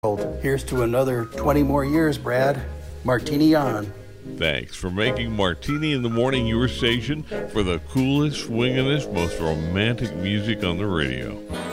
Here's to another 20 more years, Brad. Martini on. Thanks for making Martini in the Morning your station for the coolest, swingingest, most romantic music on the radio.